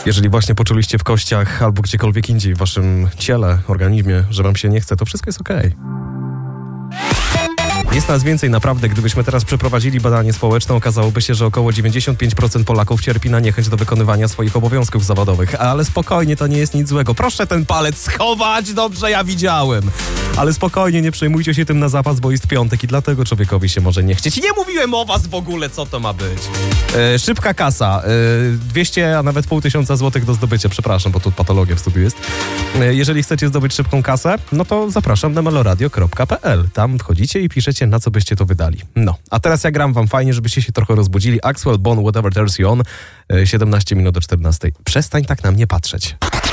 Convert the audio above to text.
Jeżeli właśnie poczuliście w kościach albo gdziekolwiek indziej w waszym ciele, organizmie, że wam się nie chce, to wszystko jest okej. Jest nas więcej naprawdę. Gdybyśmy teraz przeprowadzili badanie społeczne, okazałoby się, że około 95% Polaków cierpi na niechęć do wykonywania swoich obowiązków zawodowych. Ale spokojnie, to nie jest nic złego. Proszę ten palec schować, dobrze, ja widziałem. Ale spokojnie, nie przejmujcie się tym na zapas, bo jest piątek i dlatego człowiekowi się może nie chcieć. Nie mówiłem o was w ogóle, co to ma być. Szybka kasa. 200, a nawet 500 złotych do zdobycia. Przepraszam, bo tu patologia w studiu jest. Jeżeli chcecie zdobyć szybką kasę, no to zapraszam na meloradio.pl. Tam wchodzicie i piszecie, na co byście to wydali. No, a teraz ja gram wam fajnie, żebyście się trochę rozbudzili. Axwell Bone, Whatever Turns You On, 17 minut do 14. Przestań tak na mnie patrzeć.